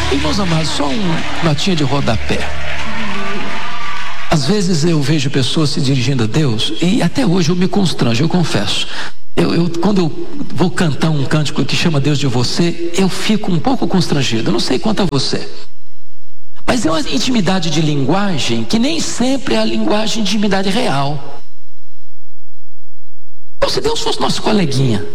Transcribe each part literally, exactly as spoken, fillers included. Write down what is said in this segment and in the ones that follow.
Irmãos amados, só uma notinha de rodapé. Às vezes eu vejo pessoas se dirigindo a Deus e até hoje eu me constranjo, eu confesso. Eu, eu, quando eu vou cantar um cântico que chama Deus de você, eu fico um pouco constrangido. Eu não sei quanto a você. Mas é uma intimidade de linguagem que nem sempre é a linguagem de intimidade real. Então, se Deus fosse nosso coleguinha.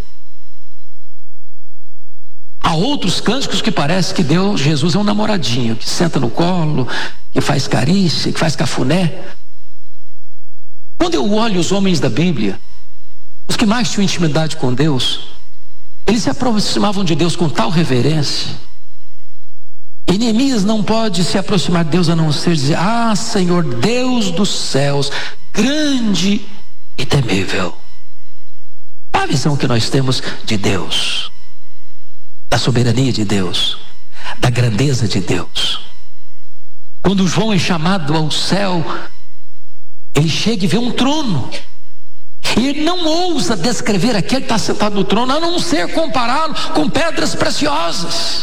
Há outros cânticos que parece que Deus, Jesus é um namoradinho, que senta no colo, que faz carícia, que faz cafuné. Quando eu olho os homens da Bíblia, os que mais tinham intimidade com Deus, eles se aproximavam de Deus com tal reverência. E Neemias não pode se aproximar de Deus a não ser dizer: ah, Senhor, Deus dos céus, grande e temível. Qual a visão que nós temos de Deus? Da soberania de Deus, da grandeza de Deus. Quando João é chamado ao céu, ele chega e vê um trono. E ele não ousa descrever aquele que está sentado no trono, a não ser compará-lo com pedras preciosas.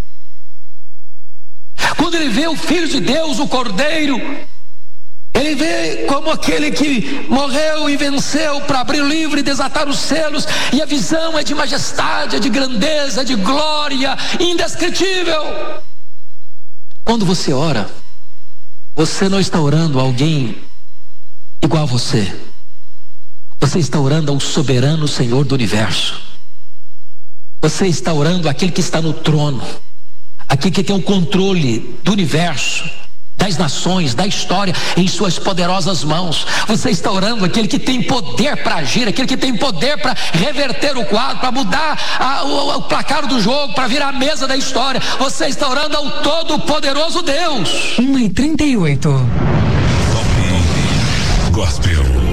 Quando ele vê o Filho de Deus, o Cordeiro, ele vê como aquele que morreu e venceu para abrir o livro e desatar os selos. E a visão é de majestade, é de grandeza, é de glória indescritível. Quando você ora, você não está orando a alguém igual a você. Você está orando ao soberano Senhor do universo. Você está orando àquele que está no trono, aquele que tem o controle do universo, das nações, da história em suas poderosas mãos. Você está orando àquele que tem poder para agir, aquele que tem poder para reverter o quadro, para mudar a, o, o placar do jogo, para virar a mesa da história. Você está orando ao todo-poderoso Deus. uma e trinta e oito.